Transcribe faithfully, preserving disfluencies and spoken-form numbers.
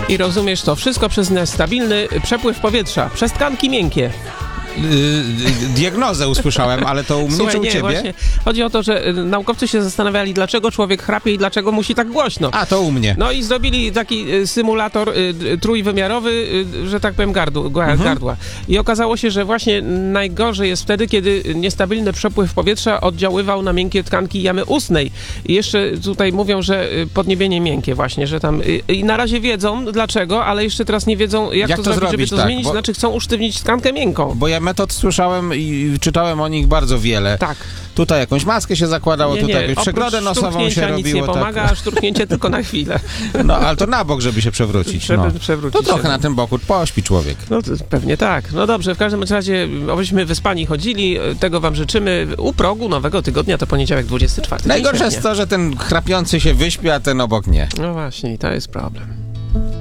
I rozumiesz to wszystko przez niestabilny przepływ powietrza, przez tkanki miękkie. Yy, diagnozę usłyszałem, ale to u mnie Słuchaj, czy u nie, ciebie? Właśnie chodzi o to, że y, naukowcy się zastanawiali, dlaczego człowiek chrapie i dlaczego musi tak głośno. A, to u mnie. No i zrobili taki y, symulator y, y, trójwymiarowy, y, że tak powiem, gardu, ga, Mhm. gardła. I okazało się, że właśnie najgorzej jest wtedy, kiedy niestabilny przepływ powietrza oddziaływał na miękkie tkanki jamy ustnej. I jeszcze tutaj mówią, że y, podniebienie miękkie właśnie, że tam... Y, I na razie wiedzą dlaczego, ale jeszcze teraz nie wiedzą, jak, Jak to, to zrobić, zrobić, żeby to tak, zmienić. bo- Znaczy chcą usztywnić tkankę miękką. Bo ja metod słyszałem i czytałem o nich bardzo wiele. Tak. Tutaj jakąś maskę się zakładało, Nie, tutaj nie, jakąś oprócz przegrodę nosową szturchnięcia się nic robiło. nie pomaga, tak. a szturchnięcie tylko na chwilę. No, ale to na bok, żeby się przewrócić. Żeby No. przewrócić To trochę się. na tym boku pośpi człowiek. No to pewnie tak. No dobrze, w każdym razie, obyśmy wyspani chodzili, tego wam życzymy. U progu nowego tygodnia to poniedziałek dwudziesty czwarty. Najgorsze jest to, że ten chrapiący się wyśpi, a ten obok nie. No właśnie, i to jest problem.